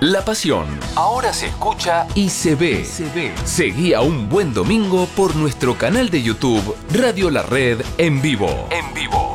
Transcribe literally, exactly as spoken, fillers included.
La pasión ahora se escucha y se ve. Se ve. Seguí a Un Buen Domingo por nuestro canal de YouTube Radio La Red en vivo. En vivo.